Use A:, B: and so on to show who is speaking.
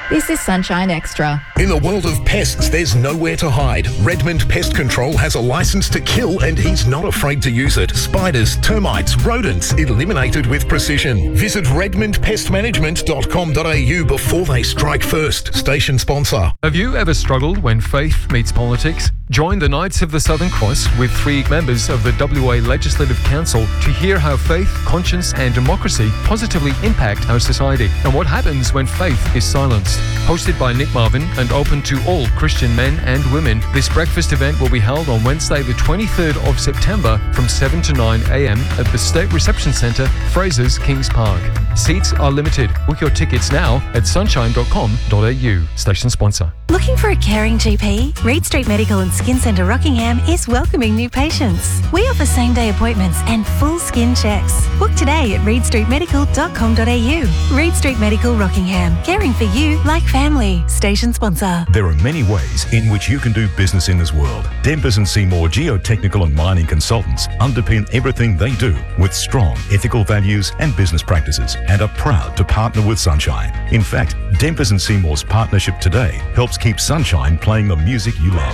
A: This is Sunshine Extra.
B: In the world of pests, there's nowhere to hide. Redmond Pest Control has a license to kill and he's not afraid to use it. Spiders, termites, rodents, eliminated with precision. Visit redmondpestmanagement.com.au before they strike first. Station sponsor.
C: Have you ever struggled when faith meets politics? Join the Knights of the Southern Cross with 3 members of the WA Legislative Council to hear how faith, conscience and democracy positively impact our society and what happens when faith is silenced. Hosted by Nick Marvin and open to all Christian men and women, this breakfast event will be held on Wednesday the 23rd of September from 7 to 9 a.m. at the State Reception Centre, Fraser's Kings Park. Seats are limited. Book your tickets now at sunshine.com.au. Station sponsor.
D: Looking for a caring GP? Reed Street Medical and Skin Centre Rockingham is welcoming new patients. We offer same-day appointments and full skin checks. Book today at reedstreetmedical.com.au. Reed Street Medical Rockingham, caring for you like family. Station sponsor.
E: There are many ways in which you can do business in this world. Dempers and Seymour geotechnical and mining consultants underpin everything they do with strong ethical values and business practices and are proud to partner with Sunshine. In fact, Dempers and Seymour's partnership today helps keep Sunshine playing the music you love.